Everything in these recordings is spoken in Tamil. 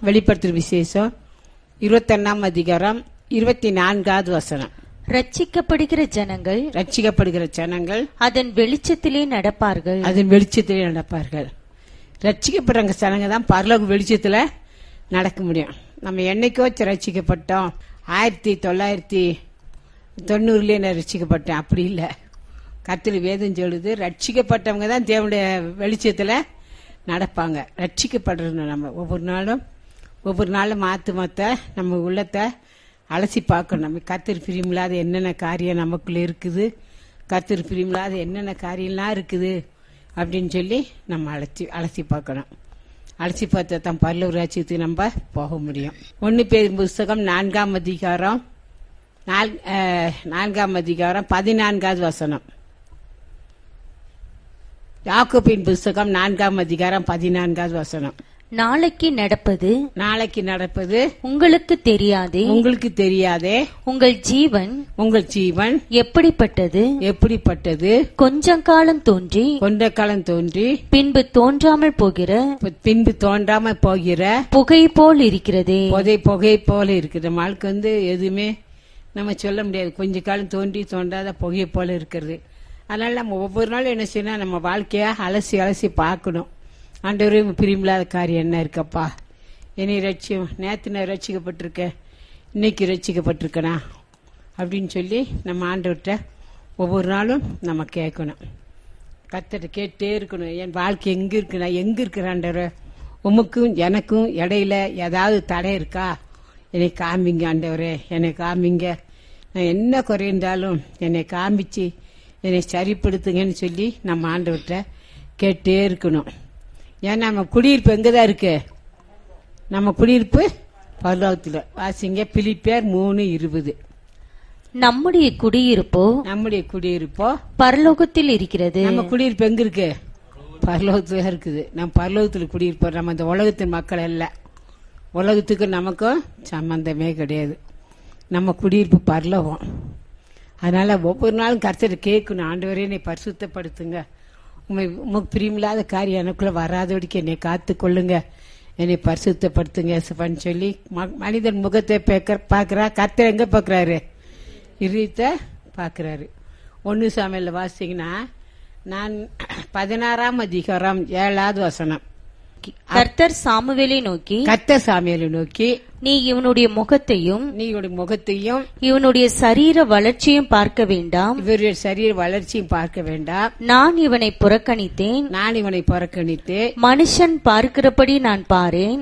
வெளிப்படுத்துற விசேஷம் 21 அதிகாரம் 24வது வசனம். ரட்சிக்கப்படுகிற ஜனங்கள் ரட்சிக்கப்படுகிற ஜனங்கள் அதன் வெளிச்சத்திலே நடப்பார்கள். அதன் வெளிச்சத்திலே நடப்பார்கள். ரட்சிக்கப்படுற ஜனங்க தான் பரலோக வெளிச்சத்துல நடக்க முடியும். நம்ம என்னைக்கோ ரட்சிக்கப்பட்டோம், 1990 நான் ரட்சிக்கப்பட்டேன், அப்படி இல்லை. கர்த்தர் வேதம் சொல்லுது, ரட்சிக்கப்பட்டவங்க தான் தேவனுடைய வெளிச்சத்துல நடப்பாங்க. ரட்சிக்கப்படுறது நம்ம ஒவ்வொரு நாளும் மாத்த நம்ம உள்ளத்தை அலசி பார்க்கணும். நம்ம கர்த்தர் பிரியமில்லாத என்னென்ன காரியம் நமக்குள்ள இருக்குது, கர்த்தர் பிரியமில்லாத என்னென்ன காரியம்லாம் இருக்குது அப்படின்னு சொல்லி நம்ம அலசி பார்க்கணும். அலசி பார்த்தா தான் பரலோக ராஜ்யத்துக்கு நம்ம போக முடியும். 1 பேதுரு புஸ்தகம் 4ஆம் அதிகாரம் 14வது வசனம். யாக்கோபின் புஸ்தகம் 4ஆம் அதிகாரம் 14வது வசனம். நாளைக்கு நடப்பது உங்களுக்கு தெரியாதே. உங்கள் ஜீவன் எப்படிப்பட்டது கொஞ்ச காலம் தோன்றி பின்பு தோன்றாமல் போகிற புகை போல் இருக்கிறதே. புகை போல இருக்குது. நம்ம ஆளுக்கு எதுவுமே நம்ம சொல்ல முடியாது. கொஞ்ச காலம் தோன்றாத புகை போல இருக்கிறது. அதனால நம்ம ஒவ்வொரு நாளும் என்ன செய்யணும், நம்ம வாழ்க்கைய அலசி பார்க்கணும். ஆண்டவரே, பிரியமில்லாத காரியம் என்ன இருக்கப்பா, என்னை நேற்று நான் ரட்சிக்கப்பட்டிருக்கேன், இன்னைக்கு ரட்சிக்கப்பட்டிருக்கேனா அப்படின்னு சொல்லி நம்ம ஆண்டவர்கிட்ட ஒவ்வொரு நாளும் நம்ம கேட்கணும். கர்த்தர்ட்ட கேட்டே இருக்கணும், என் வாழ்க்கை எங்க இருக்கு, நான் எங்க இருக்கிறேன் ஆண்டவரே, உமக்கும் எனக்கும் இடையில ஏதாவது தடை இருக்கா, என்னை காமிங்க ஆண்டவரே, என்னை காமிங்க. நான் என்ன குறைந்தாலும் என்னை காமிச்சு என்னை சரிப்படுத்துங்கன்னு சொல்லி நம்ம ஆண்டவர்கிட்ட கேட்டே இருக்கணும். ஏன்னா நம்ம குடியிருப்பு எங்கதான் இருக்கு, நம்ம குடியிருப்பு பரலோகத்துல. வாசிங்க பிலிப்பியர் 3:20. நம்முடைய குடியிருப்போ பரலோகத்தில் இருக்கிறது. நம்ம குடியிருப்பு எங்க இருக்கு, பரலோகத்துல இருக்குது. நம்ம பரலோகத்துல குடியிருப்போம். நம்ம இந்த உலகத்தின் மக்கள் அல்ல. உலகத்துக்கு நமக்கும் சம்பந்தமே கிடையாது. நம்ம குடியிருப்பு பரலோகம். அதனால ஒவ்வொரு நாளும் கர்த்தரை கேட்கணும், ஆண்டவரே என்னை பரிசுத்தப்படுத்துங்க, உமக்கு பிரியமில்லாத காரியம் எனக்குள்ள வராதபடிக்கு என்னை காத்து கொள்ளுங்க, என்னை பரிசுத்தப்படுத்துங்க சொல்லி மனிதன் முகத்தை பார்க்கிறா. கர்த்தர் எங்க பார்க்கிறாரு, இதயத்தை பார்க்கிறாரு. 1 சாமுவேல்ல வாசிங்கன்னா 16ஆம் அதிகாரம் 7வது வசனம். கர்த்தர் சாமுவேலை நோக்கி நீ இவனுடைய முகத்தையும் இவனுடைய சரீர வளர்ச்சியும் பார்க்க வேண்டாம். இவருடைய சரீர வளர்ச்சியும் பார்க்க வேண்டாம். நான் இவனை புறக்கணித்தேன். மனுஷன் பார்க்கிறபடி நான் பாரேன்.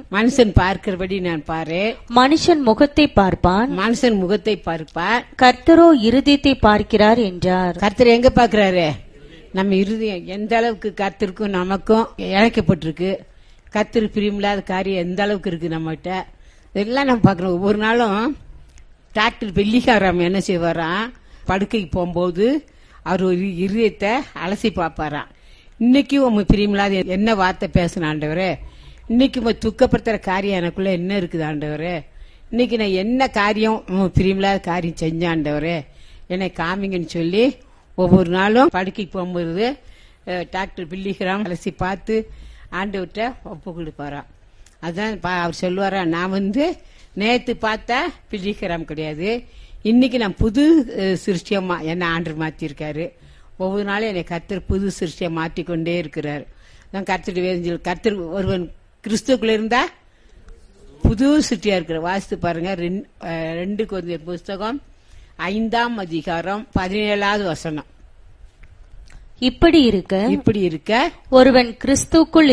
மனுஷன் முகத்தை பார்ப்பான். கர்த்தரோ இருதயத்தை பார்க்கிறார் என்றார். கர்த்தர் எங்க பார்க்கிறாரு, நம்ம இருதயம் எந்த அளவுக்கு கர்த்தருக்கும் நமக்கும் இணைக்கப்பட்டிருக்கு, கர்த்தர் பிரியமில்லாத காரியம் எந்த அளவுக்கு இருக்கு நம்மகிட்ட, இதெல்லாம் நம்ம பார்க்கணும். ஒவ்வொரு நாளும் டாக்டர் வெள்ளிக்காராம் என்ன செய்வாராம், படுக்கைக்கு போகும்போது அவர் ஒரு இருதயத்தை அலசி பார்ப்பாராம். இன்னைக்கு உங்க பிரியமில்லாத என்ன வார்த்தை பேசணும் ஆண்டவரே, இன்னைக்கு உங்க துக்கப்படுத்துற காரியம் எனக்குள்ள என்ன இருக்குது ஆண்டவரே, இன்னைக்கு நான் என்ன காரியம் பிரியமில்லாத காரியம் செஞ்ச ஆண்டவரே என்னை காமிங்கன்னு சொல்லி ஒவ்வொரு நாளும் படுக்கைக்கு போகும்போது டாக்டர் பில்லிகிராம் அலசி பார்த்து ஆண்டவர்கிட்ட ஒப்பு கொடுப்பாராம். அதான் அவர் சொல்லுவாரா, நான் நேத்து பார்த்தா பில்லிகிராம் கிடையாது, இன்னைக்கு நான் புது சிருஷ்டியமா என்ன ஆண்டர் மாத்திருக்காரு. ஒவ்வொரு நாளும் என்னை கர்த்தர் புது சிருஷ்டியை மாற்றிக்கொண்டே இருக்கிறார். கர்த்தர் வேதஞ்சல் கர்த்தர் ஒருவன் கிறிஸ்துக்குள்ள இருந்தா புது சிருஷ்டியா இருக்கிற. வாசித்து பாருங்க 2 கொரிந்தியர் புஸ்தகம் 5ஆம் அதிகாரம் 17வது வசனம். இப்படி இருக்க ஒருவன் கிறிஸ்துக்குள்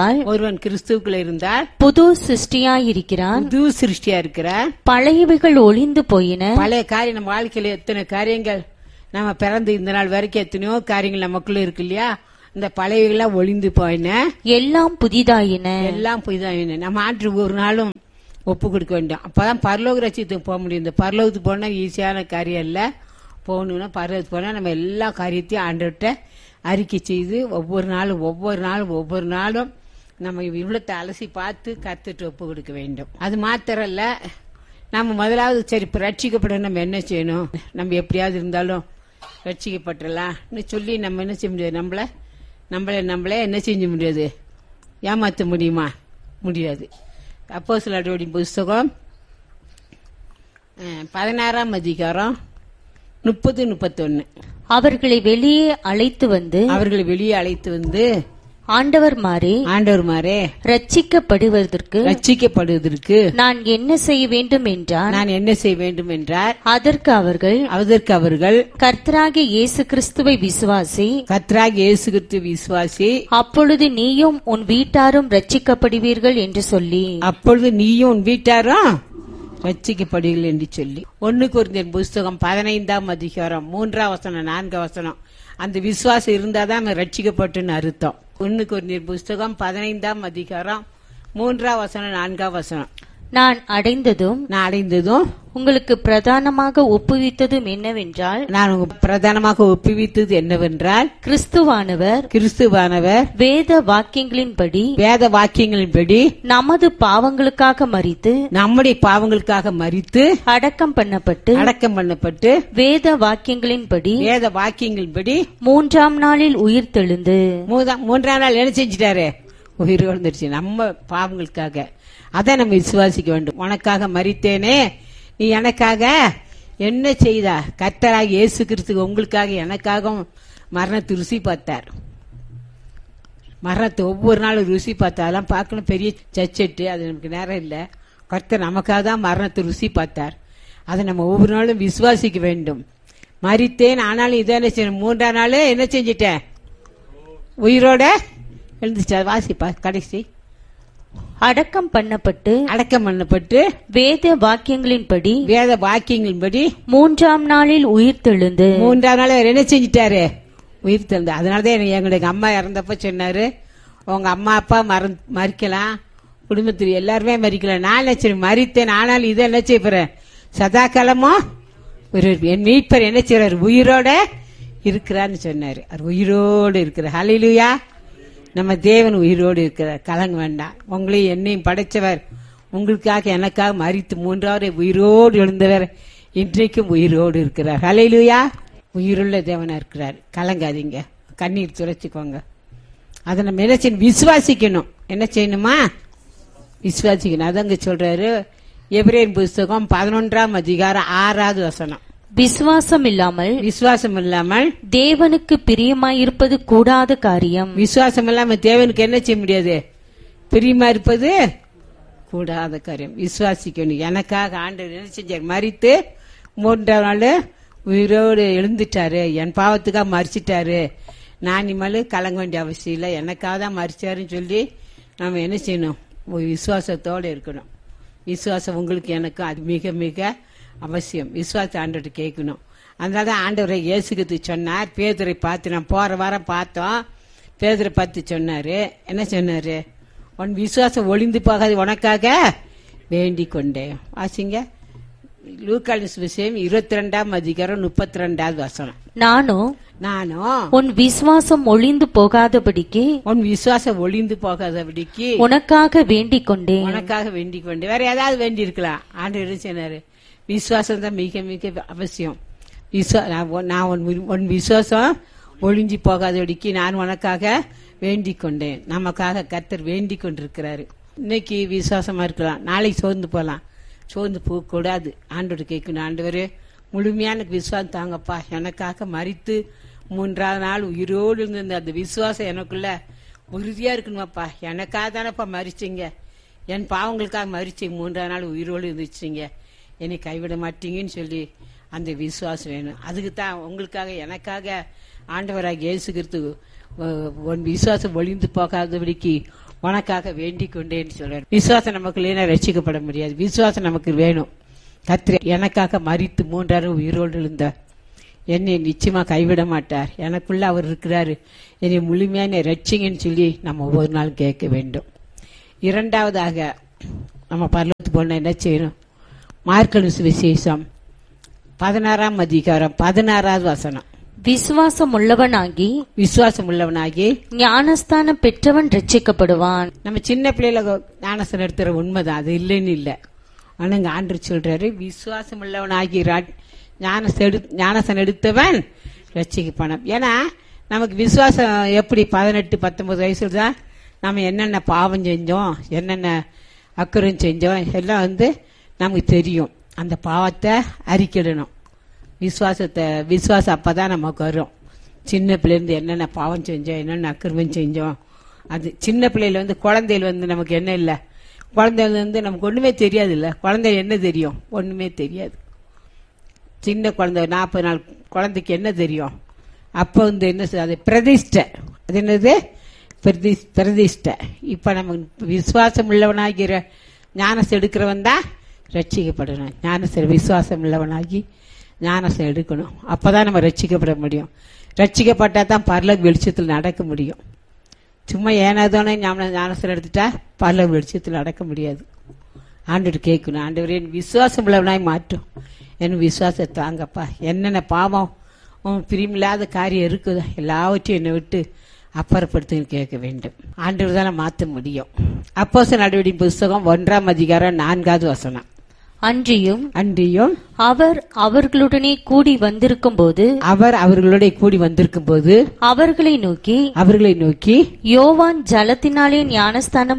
இருந்தால் புது சிருஷ்டியா இருக்கிறான். பழையவைகள் ஒளிந்து போயின. பழைய காரியம் நம்ம வாழ்க்கையில எத்தனை காரியங்கள், நம்ம பிறந்து இந்த நாள் வரைக்கும் எத்தனையோ காரியங்கள் நமக்குள்ள இருக்கு இல்லையா, இந்த பழையவைகள்லாம் ஒளிந்து போயின, எல்லாம் புதிதாயின. நம்ம ஆற்று ஒரு நாளும் ஒப்பு கொடுக்க வேண்டும். அப்பதான் பரலோக ராஜ்யத்துக்கு போக முடியும். இந்த பரலோகத்துக்கு போனா ஈஸியான காரியம் இல்ல. போகணும்னா பரலோகத்துக்கு போனா நம்ம எல்லா காரியத்தையும் ஆண்டவர்கிட்ட அறிக்கை செய்து ஒவ்வொரு நாளும் நம்ம இவ்வளத்தை அலசி பார்த்து கத்துட்டு ஒப்பு கொடுக்க வேண்டும். அது மாத்திரம் இல்ல, நம்ம முதலாவது சரி இப்ப ரட்சிக்கப்பட நம்ம என்ன செய்யணும், நம்ம எப்படியாவது இருந்தாலும் ரட்சிக்கப்பட்டுலாம் சொல்லி நம்ம என்ன செய்ய முடியாது, நம்மளே என்ன செஞ்ச முடியாது, ஏமாத்த முடியுமா, முடியாது. அப்போஸ்தலர்களுடைய புஸ்தகம் 16ஆம் அதிகாரம் 30-31. அவர்களை வெளியே அழைத்து வந்து ஆண்டவர் மாறே ரட்சிக்கப்படுவதற்கு நான் என்ன செய்ய வேண்டும் என்றார். அதற்கு அவர்கள் கர்த்தராகிய இயேசு கிறிஸ்துவை விசுவாசி, அப்பொழுது நீயும் உன் வீட்டாரும் ரட்சிக்கப்படுவீர்கள் என்று சொல்லி. ரட்சிக்கப்படுவீர்கள் என்று சொல்லி 1 கொரிந்தியர் புஸ்தகம் 15ஆம் அதிகாரம் 3ஆம் வசனம் 4ஆம் வசனம். அந்த விசுவாசம் இருந்தாதான் ரட்சிக்கப்பட்டுன்னு அர்த்தம். 1 கொரிந்தியர் புஸ்தகம் 15ஆம் அதிகாரம் 3ஆம் வசனம் 4ஆம் வசனம். நான் அடைந்ததும் உங்களுக்கு பிரதானமாக ஒப்புவித்ததும் என்னவென்றால் கிறிஸ்துவானவர் வேத வாக்கியங்களின்படி நமது பாவங்களுக்காக மரித்து அடக்கம் பண்ணப்பட்டு வேத வாக்கியங்களின்படி 3ஆம் நாளில் உயிர்த்தெழுந்து. 3ஆம் நாள் என்ன செஞ்சிட்டாரு? உயிர் வந்துருச்சு நம்ம பாவங்களுக்காக. அதான் நம்ம விசுவாசிக்க வேண்டும். உனக்காக மரித்தேனே, நீ எனக்காக என்ன செய்தா? கர்த்தராகிய இயேசு கிறிஸ்து உங்களுக்காக எனக்காகவும் மரணத்தை ருசி பார்த்தார். மரணத்தை ஒவ்வொரு நாளும் ருசி பார்த்தா அதெல்லாம் பார்க்கணும். பெரிய சச்செட்டு அது நமக்கு நேரம் இல்லை. கர்த்தர் நமக்காக தான் மரணத்தை ருசி பார்த்தார். அதை நம்ம ஒவ்வொரு நாளும் விசுவாசிக்க வேண்டும். மரித்தேன், ஆனாலும் இதை என்ன செய்யணும்? 3ஆம் நாள் என்ன செஞ்சிட்டேன்? உயிரோட எழுந்துச்சு. வாசிப்பா கடைசி. அடக்கம் பண்ணப்பட்டு வேத வாக்கியங்களின்படி 3ஆம் நாளில் உயிர்த்தெழுந்து. 3ஆம் நாள் என்ன செஞ்சிட்டாரு? உயிர்த்தெழுந்து. அதனாலதான் எங்களுக்கு அம்மா இறந்தப்ப சொன்னாரு, உங்க அம்மா அப்பா மறிக்கலாம், குடும்பத்தில் எல்லாருமே மறிக்கலாம், நான் என்ன மறித்தேன், ஆனாலும் இதை என்ன செய்ய போறேன்? சதா காலமும் என் மீட்பர் என்ன செய்யறாரு? உயிரோட இருக்கிறான்னு சொன்னாரு. அவர் உயிரோடு இருக்கிறார். ஹல்லேலூயா. நம்ம தேவன் உயிரோடு இருக்கிறார். கலங்க வேண்டாம். உங்களையும் என்னையும் படைச்சவர், உங்களுக்காக எனக்காக மரித்து 3ஆவது உயிரோடு எழுந்தவர் இன்றைக்கும் உயிரோடு இருக்கிறார். ஹல்லேலூயா. உயிருள்ள தேவனா இருக்கிறார். கலங்காதீங்க, கண்ணீர் துடைச்சுக்கோங்க. அதை நம்ம என்ன செய்யணும்? விசுவாசிக்கணும். என்ன செய்யணுமா? விசுவாசிக்கணும். அதங்க சொல்றாரு எபிரேயர் புஸ்தகம் 11ஆம் அதிகாரம் 6ஆவது வசனம். விசுவாசம் இல்லாமல் தேவனுக்கு பிரியமாயிருப்பது கூடாத காரியம். விசுவாசம் இல்லாம தேவனுக்கு என்ன செய்ய முடியாது? பிரியமா இருப்பது கூடாத காரியம். விசுவாசிக்கணும். எனக்காக ஆண்டவர் என்ன செஞ்சார்? மரித்து 3ஆம் நாள் உயிரோடு எழுந்துட்டாரு. என் பாவத்துக்காக மறிச்சிட்டாரு. நான் இனிமேல் கலங்க வேண்டிய அவசியம் இல்லை, எனக்காக தான் மறிச்சாருன்னு சொல்லி நம்ம என்ன செய்யணும்? விசுவாசத்தோடு இருக்கணும். விசுவாசம் உங்களுக்கு எனக்கு அது மிக மிக அவசியம். விசுவாச ஆண்டவர்கிட்ட கேட்கணும். அதனாலதான் ஆண்டவரை இயேசுக்கு சொன்னார். பேதுரை பார்த்து நான் போற வாரம் பார்த்தோம். பேதுரை பார்த்து சொன்னாரு, என்ன சொன்னாரு? உன் விசுவாசம் ஒளிந்து போகாது, உனக்காக வேண்டிக் கொண்டேன். வாசிங்க லூக்கான சுவிசேஷம் 22ஆம் அதிகாரம் 32வது வசனம். நானும் உன் விசுவாசம் ஒளிந்து போகாதபடிக்கு உனக்காக வேண்டிக் கொண்டேன். வேற ஏதாவது வேண்டி இருக்கலாம். ஆண்டவர் சொன்னாரு விசுவாசம் தான் மிக மிக அவசியம். நான் உன் விசுவாசம் ஒளிஞ்சி போகாதபடிக்கு நான் உனக்காக வேண்டிக் கொண்டேன். நமக்காக கர்த்தர் வேண்டிக் கொண்டிருக்கிறாரு. இன்னைக்கு விசுவாசமா இருக்கலாம், நாளைக்கு சோர்ந்து போகலாம். சோர்ந்து போக கூடாது. ஆண்டவர் கேட்கணும், ஆண்டவரே முழுமையான விசுவாசம் தாங்கப்பா, எனக்காக மரித்து 3ஆவது நாள் உயிரோடு இருந்த அந்த விசுவாசம் எனக்குள்ள உறுதியா இருக்கணுமாப்பா. எனக்காக தானப்பா மறிச்சிங்க, என் பாவங்களுக்காக மறிச்சு 3ஆவது நாள் உயிரோடு இருந்துச்சுங்க, என்னை கைவிட மாட்டீங்கன்னு சொல்லி அந்த விசுவாசம் வேணும். அதுக்கு தான் உங்களுக்காக எனக்காக ஆண்டவராக இயேசு கிறிஸ்து உன் விசுவாசம் ஒளிந்து போகாதபடிக்கு உனக்காக வேண்டிக் கொண்டேன்னு சொல்றாரு. விசுவாசம் நமக்கு இல்லைன்னா ரட்சிக்கப்பட முடியாது. விசுவாசம் நமக்கு வேணும். கர்த்தர் எனக்காக மரித்து 3ஆவது உயிரோடு இருந்தார், என்னை நிச்சயமா கைவிட மாட்டார், எனக்குள்ள அவர் இருக்கிறாரு, என்னை முழுமையான ரட்சிங்கன்னு சொல்லி நம்ம ஒவ்வொரு நாள் கேட்க வேண்டும். இரண்டாவதாக நம்ம பரலோகத்துக்கு போனா என்ன செய்யணும்? மார்க்கு சுவிசேஷம் 16ஆம் அதிகாரம் 16வது வசனம். விசுவாசம் உள்ளவனாகி ஞானஸ்தானம் பெற்றவன் ரட்சிக்கப்படுவான். நம்ம சின்ன பிள்ளைல ஞானஸ்தானம் எடுத்துற உண்மைதான், அது இல்லைன்னு இல்லை. ஆனா இங்க ஆண்டவர் சொல்றாரு விசுவாசம் உள்ளவனாகி ஞானஸ்தானம் எடுத்தவன் ரட்சிக்கப்படுவான். ஏன்னா நமக்கு விசுவாசம் எப்படி 18-19 வயசுல தான் நம்ம என்னென்ன பாவம் செஞ்சோம், என்னென்ன அக்கறம் செஞ்சோம் எல்லாம் நமக்கு தெரியும். அந்த பாவத்தை அறிக்கிடணும். விசுவாசம் அப்பதான் நமக்கு வரும். சின்ன பிள்ளைலேருந்து என்னென்ன பாவம் செஞ்சோம், என்னென்ன அக்கிரமம் செஞ்சோம். அது சின்ன பிள்ளையில குழந்தைகள் நமக்கு என்ன இல்லை, குழந்தைகள் நமக்கு ஒண்ணுமே தெரியாது. இல்ல குழந்தை என்ன தெரியும், ஒண்ணுமே தெரியாது. சின்ன குழந்தை 40 நாள் குழந்தைக்கு என்ன தெரியும்? அப்ப என்ன அது பிரதிஷ்டை. அது என்னது? பிரதிஷ்டை. இப்ப நம்ம விசுவாசம் உள்ளவனாகிற ஞானசம் எடுக்கிறவன் தான் ரட்சிக்கப்படணும். ஞானசம் விசுவாசம் உள்ளவனாகி ஞானசம் எடுக்கணும். அப்பதான் நம்ம ரட்சிக்கப்பட முடியும். ரட்சிக்கப்பட்டா தான் பரலோக வெளிச்சத்தில் நடக்க முடியும். சும்மா ஏனாதோனே ஞானசம் எடுத்துட்டா பரலோக வெளிச்சத்தில் நடக்க முடியாது. ஆண்டவர் கேட்கணும், ஆண்டவரே என் விசுவாசம் உள்ளவனாய் மாற்றும், என் விசுவாசத்தை தாங்கப்பா. என்னென்ன பாவம் பிரியமில்லாத காரியம் இருக்குதோ எல்லாவற்றையும் என்னை விட்டு அப்புறப்படுத்துன்னு கேட்க வேண்டும். ஆண்டவர் தானே மாற்ற முடியும். அப்போஸ்தலர் நடவடிக்கையின் புஸ்தகம் 1ஆம் அதிகாரம் 4வது வசனம். அன்றியும் அவர் அவர்களுடனே கூடி வந்திருக்கும் போது அவர்களை நோக்கி யோவான் ஜலத்தினாலே ஞானஸ்தானம்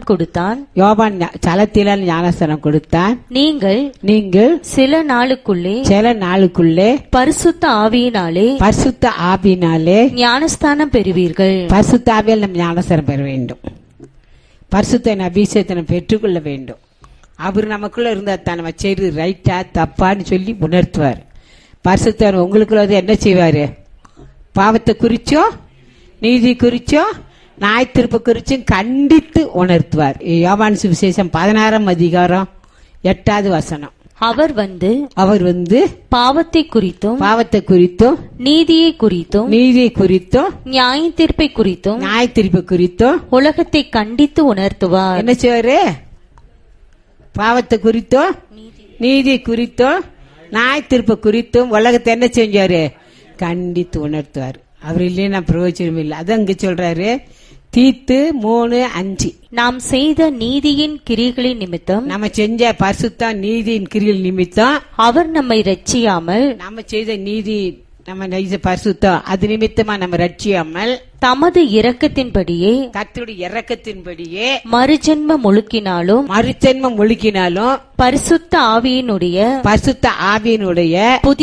கொடுத்தான். நீங்கள் சில நாளுக்குள்ளே பரிசுத்த ஆவியினாலே ஞானஸ்தானம் பெறுவீர்கள். பரிசுத்த ஆவியால் நம்ம ஞானஸ்தானம் பெற வேண்டும். பரிசுத்த அபிஷேகத்தை பெற்றுக்கொள்ள வேண்டும். அவர் நமக்குள்ள இருந்தா தான் நம்ம செய்து ரைட்டா தப்பான்னு சொல்லி உணர்த்துவார். பரிசுத்தர் உங்களுக்குள்ள என்ன செய்வாரு? பாவத்தை குறிச்சோ நீதி குறிச்சோ நாய் திருப்ப குறிச்சும் கண்டித்து உணர்த்துவார். யோவான் சுவிசேஷம் 16ஆம் அதிகாரம் 8வது வசனம். அவர் வந்து பாவத்தை குறித்தும் நீதியை குறித்தும் நியாய தீர்ப்பை குறித்தும் உலகத்தை கண்டித்து உணர்த்துவார். என்ன செய்வாரு? பாவத்தை குறித்தும் நீதி குறித்தும் நாய் திருப்ப குறித்தும் உலகத்தை என்ன செஞ்சாரு? கண்டித்து உணர்த்துவார். அவர் இல்லைன்னா பிரயோஜனம் இல்லை. அது அங்க சொல்றாரு தீத்து 3:5. நாம் செய்த நீதியின் கிரியைகளின் நிமித்தம், நம்ம செஞ்ச பரிசுத்த நீதியின் கிரியைகள் நிமித்தம் அவர் நம்மை ரட்சியாமல், நம்ம செய்த நீதி நம்ம பரிசுத்தம் அது நிமித்தமா நம்ம ரட்சியாமல் தமது இரக்கத்தின்படியே கர்த்தருடைய இரக்கத்தின்படியே மறுஜென்மம் முழுக்கினாலும் பரிசுத்த ஆவியினுடைய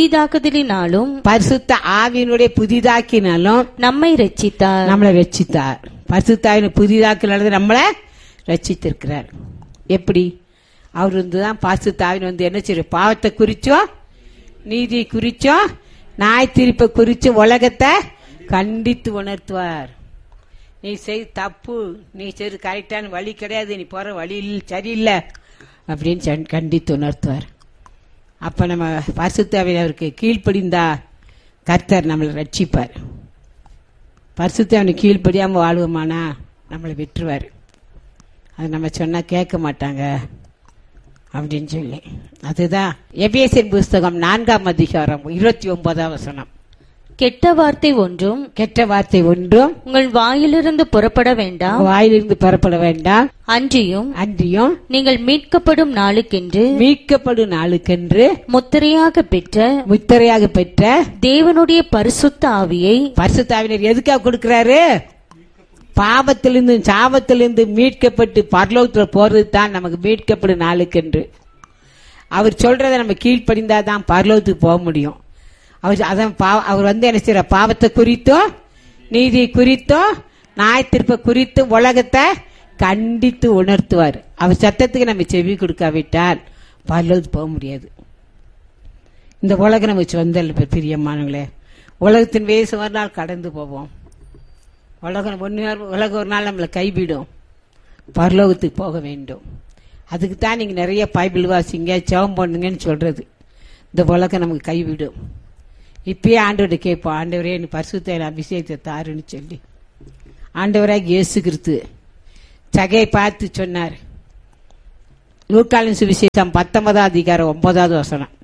புதிதாக்கினாலும் நம்மை ரட்சித்தார். பரிசுத்த ஆவியினுடைய புதிதாக்கினாலும் நம்மளை ரட்சித்திருக்கிறார். எப்படி? அவர் தான் பரிசுத்த ஆவியின் என்ன செய்ய? பாவத்தை குறிச்சோ நீதி குறிச்சோ நாய் திருப்ப குறிச்சு உலகத்தை கண்டித்து உணர்த்துவார். நீ செய்து தப்பு, நீ செய்து கரெக்டான வழி கிடையாது, நீ போற வழி சரியில்லை அப்படின்னு கண்டித்து உணர்த்துவார். அப்ப நம்ம பரிசுத்த ஆவியானவருக்கு கீழ்ப்படிந்தா கர்த்தர் நம்மளை ரட்சிப்பார். பரிசுத்த ஆவியானவருக்கு கீழ்ப்படியாம வாழ்வோமானா நம்மளை விட்டுருவார். அது நம்ம சொன்னா கேட்க மாட்டாங்க அப்படின்னு சொல்லி. அதுதான் எபேசியர் புஸ்தகம் 4ஆம் அதிகாரம் 29வது வசனம். கெட்ட வார்த்தை ஒன்றும் உங்கள் வாயிலிருந்து புறப்பட வேண்டாம். அன்றியும் நீங்கள் மீட்கப்படும் நாளுக்கென்று முத்திரையாக பெற்ற தேவனுடைய பரிசுத்த ஆவியினர் எதுக்காக கொடுக்கிறாரு? பாவத்திலிருந்து சாபத்திலிருந்து மீட்கப்பட்டு பரலோகத்தில் போறது தான் நமக்கு மீட்கப்படும் நாளுக்கென்று. அவர் சொல்றதை நம்ம கீழ்ப்படிந்தாதான் பரலோகத்துக்கு போக முடியும். அவர் என்ன செய்யற? பாவத்தை குறித்தும் நீதி குறித்தும் நாய் திருப்ப குறித்தும் உலகத்தை கண்டித்து உணர்த்துவார். அவர் சத்தத்துக்கு நம்ம செவி கொடுக்காவிட்டால் பரலோகத்துக்கு போக முடியாது. இந்த உலகம் நமக்கு சொந்தம் பிரியமானங்களே. உலகத்தின் வயசு ஒரு நாள் கடந்து போவோம். உலகம் ஒரு நாள் நம்மளை கைவிடும். பரலோகத்துக்கு போக வேண்டும். அதுக்கு தான் நீங்க நிறைய பைபிள் வாசிங்க, ஜெபம் பண்ணுங்கன்னு சொல்றது. இந்த உலகம் நமக்கு கைவிடும். இப்பயே ஆண்டவரை கேட்போம், ஆண்டவரே எனக்கு பரிசுத்த அபிஷேகத்தை தாருன்னு சொல்லி. ஆண்டவராக இயேசு கிறிஸ்து சகையை பார்த்து சொன்னார். லூக்காவின் சுவிசேஷம் 19ஆம் அதிகாரம் 9வது வசனம்.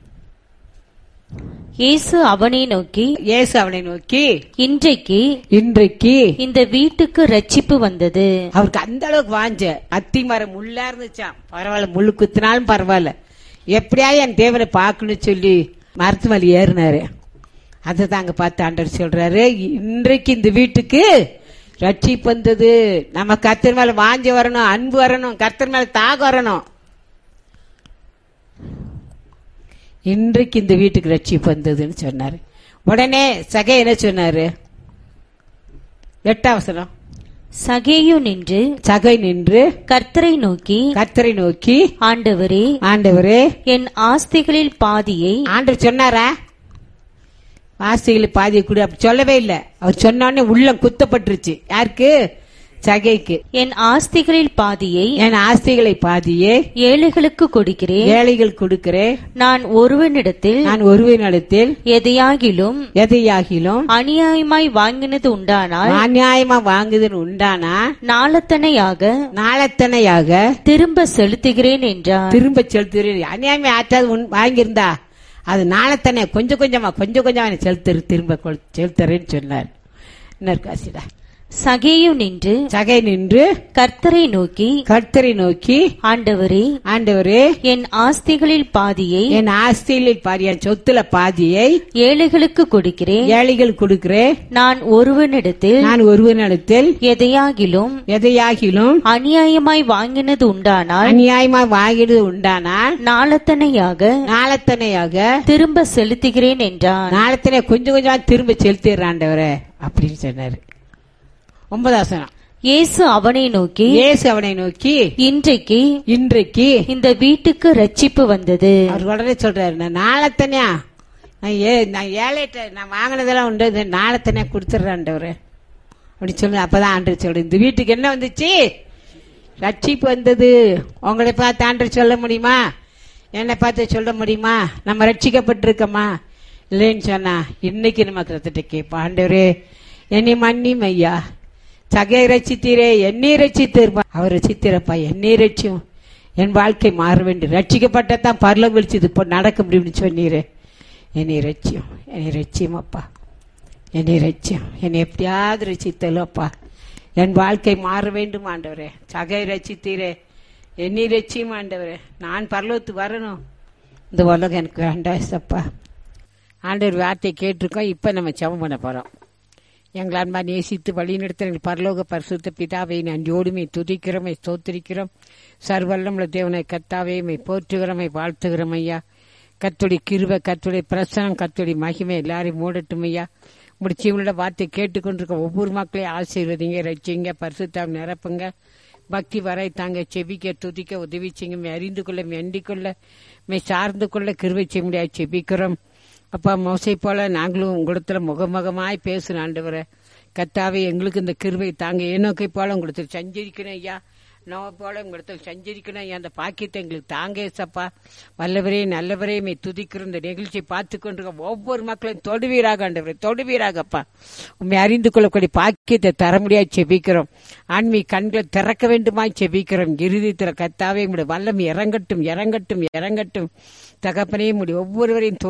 இயேசு அவனை நோக்கி இன்றைக்கு இந்த வீட்டுக்கு ரட்சிப்பு வந்தது. அவருக்கு அந்த அளவுக்கு வாஞ்ச. அத்தி மரம் முள்ளா இருந்துச்சாம், பரவாயில்ல, முள்ளு குத்தினாலும் பரவாயில்ல, எப்படியா என் தேவனை பார்க்கணும்னு சொல்லி மரத்து மேல ஏறினாரு. அதுதான் அங்க பார்த்து ஆண்டவர் சொல்றாரு, இன்றைக்கு இந்த வீட்டுக்கு ரட்சிப்பு வந்தது. நம்ம கர்த்தர் மேல வாஞ்ச வரணும், அன்பு வரணும், கர்த்தர் மேல தாக வரணும். இன்றைக்கு இந்த வீட்டுக்கு ரட்சிப்பு வந்ததுன்னு சொன்னாரு. உடனே சகை என்ன சொன்னாரு? 8ஆம் வசனம். சகேயு நின்று சகை நின்று கர்த்தரை நோக்கி, ஆண்டவரே, என் ஆஸ்திகளில் பாதியை. ஆண்டவர் சொன்னாரா? ஆஸ்திகளில் பாதியை கூட அப்படி சொல்லவே இல்லை. அவர் சொன்னோடனே உள்ளம் குத்தப்பட்டுருச்சு. யாருக்கு? சகைக்கு. என் ஆஸ்திகளில் பாதியை, என் ஆஸ்திகளை பாதியை ஏழைகளுக்கு கொடுக்கிறேன். நான் ஒருவனிடத்தில் எதையாகிலும் அநியாயமாய் வாங்கினது உண்டானால் நாளத்தனையாக திரும்ப செலுத்துகிறேன் என்றார். திரும்ப செலுத்துகிறேன். அநியாயமா ஆற்றாது வாங்கியிருந்தா அது நாளத்தனை கொஞ்சம் கொஞ்சமா திரும்ப செலுத்துறேன்னு சொன்னார். இன்னொரு காசிடா. சகேயு நின்று கர்த்தரை நோக்கி, ஆண்டவரே, என் ஆஸ்திகளில் பாதியை, என் சொத்துல பாதியை ஏழைகளுக்கு கொடுக்கிறேன். நான் ஒருவனிடத்தில் எதையாகிலும் அநியாயமாய் வாங்கினது உண்டானால் நாளத்தனையாக திரும்ப செலுத்துகிறேன் என்றார். நாளத்தனை கொஞ்சம் கொஞ்சமா திரும்ப செலுத்திடுற ஆண்டவரே அப்படின்னு சொன்னாரு. 9ஆம் வசனம். இயேசு அவனை நோக்கி, இன்றைக்கு இந்த வீட்டுக்கு ரட்சிப்பு வந்தது. அவர் உடனே சொல்றாரு, நான் நாளத்தனையா நான் ஏழைட்ட நான் வாங்கினதெல்லாம் உண்டு, நாளத்தனையா கொடுத்துட்றாண்டவரு அப்படி சொல்லு. அப்பதான் ஆண்டவர் சொல்ற, இந்த வீட்டுக்கு என்ன வந்துச்சு? ரட்சிப்பு வந்தது. உங்களை பார்த்து ஆண்டவர் சொல்ல முடியுமா? என்னை பார்த்து சொல்ல முடியுமா நம்ம ரட்சிக்கப்பட்டிருக்கோமா? இல்லைன்னு சொன்னா இன்னைக்கு நம்ம கருத்துட்டு கேட்போம். ஆண்டவரே என்னை மன்னியும் ஐயா, சகை ரட்சித்தீரே, என்னை ரட்சித்திருப்பா. அவர் ரட்சித்திரப்பா, என்னை ரட்சியும், என் வாழ்க்கை மாற வேண்டும், ரட்சிக்கப்பட்டதான் பரலோகம் வெளிச்சது இப்போ நடக்க முடியும்னு சொன்னீரே. என்னை ரட்சியம் அப்பா, என்னை எப்படியாவது ரட்சித்தலும் அப்பா, என் வாழ்க்கை மாற வேண்டும் ஆண்டவரே. சகை ரட்சித்தீரே, என்னை ரட்சியும் ஆண்டவரே. நான் பரலோகத்துக்கு வரணும், இந்த உலகம் எனக்கு வேண்டாம். ஆண்டவர் வார்த்தை கேட்டிருக்கோம். இப்ப நம்ம ஜெபம் பண்ண போறோம். எங்கள் அன்பா நேசித்து வழிநடத்த எங்கள் பரலோக பரிசுத்த பிதாவை நன்றியோடுமை துதிக்கிறோமை ஸ்தோத்திரிக்கிறோம். சர்வல்லமுள்ள தேவனை கர்த்தாவே போற்றுகிறோமை வாழ்த்துகிறோம் ஐயா. கர்த்தருடைய கிருபை, கர்த்தருடைய பிரசனம், கர்த்தருடைய மகிமை எல்லாரையும் மூடட்டும் ஐயா. முடிச்சவங்களோட வார்த்தை கேட்டுக்கொண்டிருக்க ஒவ்வொரு மக்களையும் ஆசீர்வதிங்க, ரட்சிங்க, பரிசுத்தாவை நிரப்புங்க, பக்தி வரை தாங்க, செபிக்க துதிக்க உதவி செய்யுங்க, அறிந்து கொள்ள எண்ணிக் கொள்ள சார்ந்து கொள்ள கிருபை செய்ய முடியாது செபிக்கிறோம். அப்பா மோசை போல நாங்களும் உங்களிடத்துல முகமுகமாய் பேசணும் ஆண்டவரே. கர்த்தாவே எங்களுக்கு இந்த கிருபை தாங்க, ஏனோக்கை போல உங்களுக்கு சஞ்சரிக்கணும் ஐயா, நோவை போல உங்களிடத்தில் சஞ்சரிக்கணும் ஐயா. அந்த பாக்கியத்தை எங்களுக்கு தாங்க ஏசப்பா. வல்லவரே நல்லவரே துதிக்கிற இந்த நிகழ்ச்சியை பார்த்து கொண்டிருக்க ஒவ்வொரு மக்களையும் தொடுவீராக ஆண்டவரே, தொடுவீராகப்பா. உண்மை அறிந்து கொள்ளக்கூடிய பாக்கியத்தை தர முடியாது செபிக்கிறோம். ஆன்மீக கண்களை திறக்க வேண்டுமாய் செபிக்கிறோம். இறுதித்தில் கர்த்தாவே உங்களுடைய வல்லம் இறங்கட்டும் தகப்பனே. முடியும் ஒவ்வொருவரையும்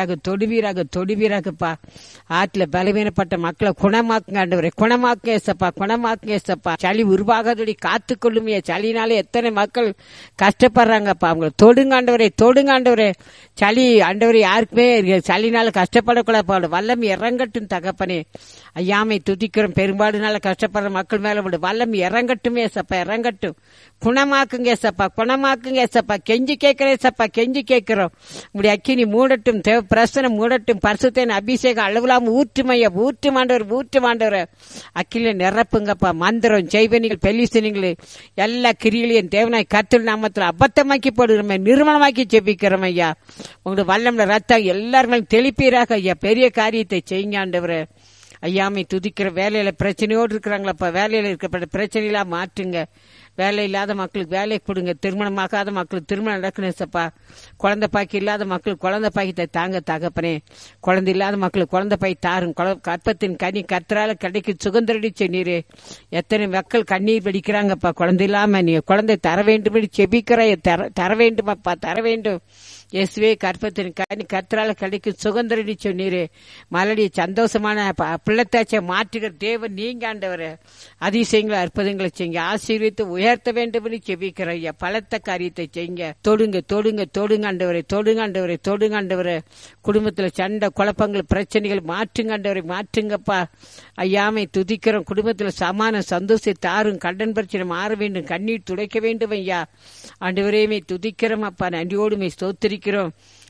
தொடுவீராகப்பா. ஆற்றுல பலவீனப்பட்ட மக்களை குணமாக்குங்க ஆண்டவரே, குணமாக்குங்க ஏசப்பா. சளி உருவாகாதபடி காத்துக்கொள்ளும். சளினால எத்தனை மக்கள் கஷ்டப்படுறாங்கப்பா, அவங்களை தொடுங்க ஆண்டவரே. சளி ஆண்டவரே யாருக்குமே சளினால கஷ்டப்படக்கூடாது. வல்லம் இறங்கட்டும் தகப்பனே. ஐயாமை துதிக்கிறோம். பெரும்பாடுனால கஷ்டப்படுற மக்கள் மேல வல்லம் இறங்கட்டும் ஏசப்பா, இறங்கட்டும். குணமாக்குங்க ஏசப்பா. கெஞ்சி கேட்கிறோம். உங்களுடைய அக்கினி மூடட்டும், தேவ பிரசனம் மூடட்டும், பரிசுத்தேன் அபிஷேகம் அளவிலாம ஊற்றுமாண்டவர் அக்கில நிரப்புங்கப்பா. மந்திரம், செய்வனிகள், பெலிசனிகள் எல்லா கிரிகளையும் தேவனாய் கர்த்தர் நாமத்தில் அபத்தமாக்கி போடுகிறோம், நிர்மலமாக்கி ஜெபிக்கிறோம் ஐயா. உங்களுடைய வல்லம்ல ரத்தம் எல்லாருமே தெளிப்பீராக ஐயா. பெரிய காரியத்தை செய்யுங்க ஆண்டவரே. ஐயாமை துதிக்கிற வேலையில பிரச்சனையோடு இருக்கிறாங்களப்பா, வேலையில இருக்கப்பட்ட பிரச்சனையெல்லாம் மாற்றுங்க. வேலை இல்லாத மக்களுக்கு வேலை கொடுங்க, திருமணமாகாத மக்களுக்கு திருமணம் நடக்கணும் சப்பா. குழந்தை பாக்கி இல்லாத மக்களுக்கு குழந்தை பாக்கியத்தை தாங்க தகப்பனே. குழந்தை இல்லாத மக்களுக்கு குழந்தை பாக்கி தாரும். கற்பத்தின் கனி கர்த்தரால கிடைக்கு சுகந்தரடி சொன்னீரே. எத்தனை மக்கள் கண்ணீர் வெடிக்கிறாங்கப்பா குழந்தை இல்லாம. நீ குழந்தை தர வேண்டும் செபிக்கிற, தர வேண்டுமப்பா, தர வேண்டும். இயேசுவே கற்பத்தின் கனி கர்த்தரால கிடைக்கும் சுகந்தரடி சொன்னீரே. மலடி சந்தோஷமான பிள்ளைத்தாச்சை மாற்றுகிற தேவன் நீங்க ஆண்டவரே. அதிசயங்களை அற்புதங்களை செய்யுங்க, ஆசீர்வித்து உயர்த்த வேண்டும் செபிக்கிற ஐயா. பலத்த காரியத்தை செய்யுங்க. தொடுங்க ஆண்டவரே. குடும்பத்துல சண்டை குழப்பங்கள் பிரச்சனைகள் மாற்றுங்கப்பா. ஐயாமை துதிக்கிறோம். குடும்பத்துல சமான சந்தோஷத்தை தாரும். கடன் பிரச்சனை மாற வேண்டும், கண்ணீர் துடைக்க வேண்டும் ஐயா. ஆண்டவரே துதிக்கிறோம் அப்பா. நன்றியோடுமை ஸ்தோத்திரிக்கிறோம்.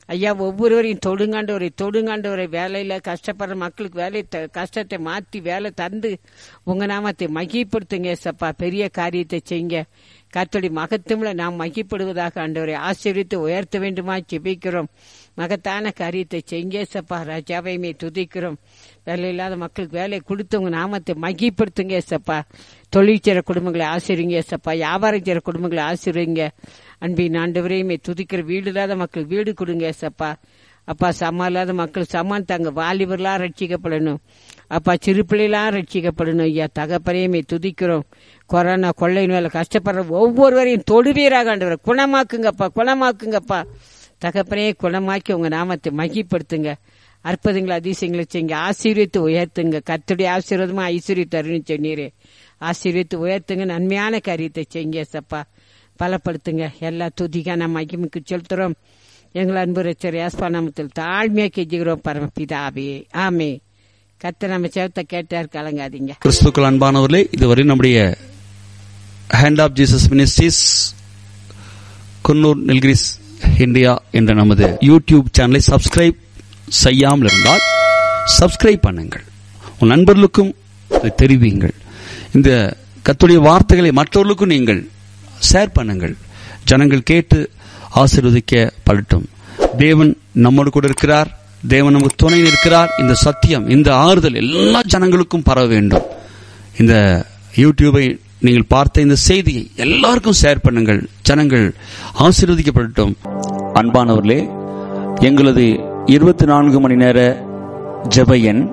ஐயா, ஒவ்வொருவரையும் தொடுங்காண்டவரை வேலையில கஷ்டப்படுற மக்களுக்கு கஷ்டத்தை மாத்தி வேலை தந்து உங்க நாமத்தை மகிப்படுத்துங்க ஏசப்பா. பெரிய காரியத்தை செய்யுங்க. கர்த்தருடைய மகத்துவம்ல நாம் மகிப்படுவதாக ஆண்டவரை ஆசீர்வதித்து உயர்த்த வேண்டுமா ஜெபிக்கிறோம். மகத்தான காரியத்தை செய்யுங்க ஏசப்பா. ராஜாவையுமே துதிக்கிறோம். வேலை இல்லாத மக்களுக்கு வேலை கொடுத்து உங்க நாமத்தை மகிப்படுத்துங்க ஏசப்பா. தொழில் செய்ற குடும்பங்களை ஆசீர்வதிங்க ஏசப்பா. வியாபாரம் செய்ற குடும்பங்களை ஆசீர்வதிங்க. அன்பின் ஆண்டவரையுமே துதிக்கிற வீடு இல்லாத மக்கள் வீடு கொடுங்க ஏசப்பா. அப்பா, சமா இல்லாத மக்கள் சமான் தாங்க. வாலிபர்லாம் ரட்சிக்கப்படணும் அப்பா. சிறு பிள்ளைலாம் ரட்சிக்கப்படணும் ஐயா. தகப்பனையுமே துதிக்கிறோம். கொரோனா கொள்ளை நோயில கஷ்டப்படுற ஒவ்வொருவரையும் தொடுவீராக ஆண்டவரை குணமாக்குங்கப்பா. தகப்பனே குணமாக்கி உங்க நாமத்தை மகிப்படுத்துங்க. அற்புதங்களை அதிசயங்களை செய்யுங்க. ஆசீர்வித்து உயர்த்துங்க. கர்த்தருடைய ஆசீர்வாதமா ஐஸ்வர்யத்தை அருள்னு சொன்னீரே. ஆசீர்வித்து உயர்த்துங்க. நன்மையான காரியத்தை செய்யுங்க ஏசப்பா. பலப்படுத்துங்க. எல்லா துதிக்கா நம்ம மகிமைக்கு செலுத்துறோம். எங்கள் அன்பு ரட்சகர் இயேசு நாமத்தில் தாழ்மையா கெஞ்சுகிறோம் பரமபிதாவே. ஆமே. கர்த்தர் நம்ம செவத்தை கேட்டார், கலங்காதீங்க. கிறிஸ்துக்கள் அன்பானவர்களே, இதுவரை நம்முடைய hand of Jesus ministries Coonoor Nilgiris India என்ற நமது யூடியூப் சேனலை சப்ஸ்கிரைப் செய்யாமல் இருந்தால் சப்ஸ்கிரைப் பண்ணுங்கள். உன் நண்பர்களுக்கும் தெரிவியுங்கள். இந்த கர்த்தருடைய வார்த்தைகளை மற்றவர்களுக்கும் நீங்கள் ஷேர் பண்ணுங்கள். ஜனங்கள் கேட்டு ஆசீர்வதிக்கப்படட்டும். தேவன் நம்மோடு கூட இருக்கிறார். தேவன் நமக்கு துணை இருக்கிறார். இந்த சத்தியம், இந்த ஆறுதல் எல்லா ஜனங்களுக்கும் பரவ வேண்டும். இந்த யூடியூபை நீங்கள் பார்த்த இந்த செய்தியை எல்லாருக்கும் ஷேர் பண்ணுங்கள். ஜனங்கள் ஆசீர்வதிக்கப்படட்டும். அன்பானவர்களே, எங்களது 24 மணி நேர ஜெப எண்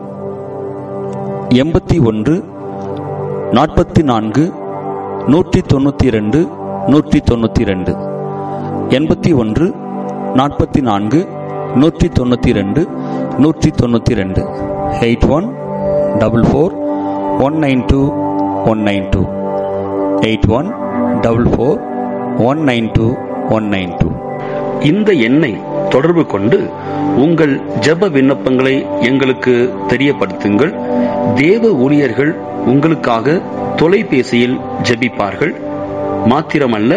81 44 192 192 81 44 192 192 8144 192 192 8144 192 192. இந்த எண்ணை தொடர்பு கொண்டு உங்கள் ஜெப விண்ணப்பங்களை எங்களுக்கு தெரியப்படுத்துங்கள். தேவ ஊழியர்கள் உங்களுக்காக தொலைபேசியில் ஜெபிப்பார்கள். மாத்திரமல்ல,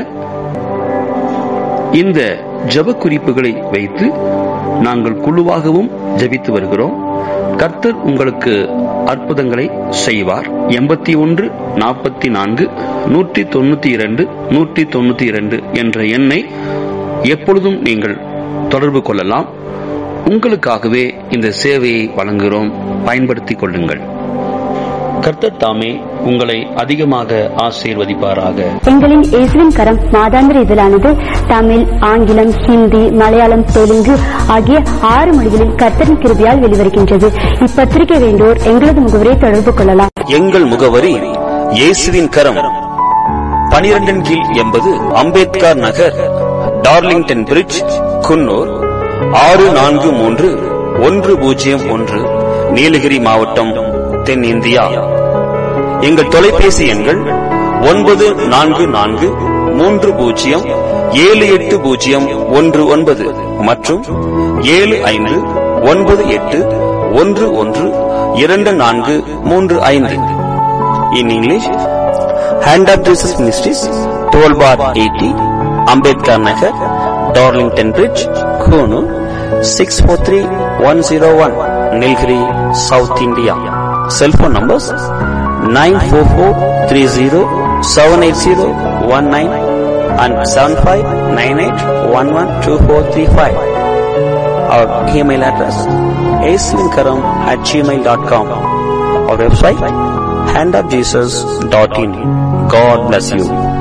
இந்த ஜெப குறிப்புகளை வைத்து நாங்கள் குழுவாகவும் ஜெபித்து வருகிறோம். கர்த்தர் உங்களுக்கு அற்புதங்களை செய்வார். 81 44 192 192 என்ற எண்ணை எப்பொழுதும் நீங்கள் தொடர்பு கொள்ளலாம். உங்களுக்காகவே இந்த சேவையை வழங்குகிறோம். பயன்படுத்திக் கொள்ளுங்கள். கர்த்தர் தாமே உங்களை அதிகமாக ஆசீர்வதிப்பாராக. எங்களின் இயேசுவின் கரம் மாதாந்திர இதழானது தமிழ், ஆங்கிலம், ஹிந்தி, மலையாளம், தெலுங்கு ஆகிய 6 மொழிகளில் கர்த்தரின் கிருபையால் வெளிவருகின்றது. இப்பத்திரிகை வேண்டோர் எங்களது முகவரியை தொடர்பு கொள்ளலாம். எங்கள் முகவரி இயேசுவின் கரம், 12 கீழ் 80 அம்பேத்கர் நகர், டார்லிங்டன் பிரிட்ஜ், குன்னூர் 643101, நீலகிரி மாவட்டம், தென் இந்தியா. எங்கள் தொலைபேசி எண்கள் 9443078019 மற்றும் 7598112435. In English, Hand of Jesus Ministries, 12/80, Ambedkar Nagar, Darlington Bridge, Konoor, 643101, Nilgiri, South India. Cell phone numbers 944307801 and 7598112435. Our email address aislinkaram@gmail.com. Our website handofjesus.in. God bless you.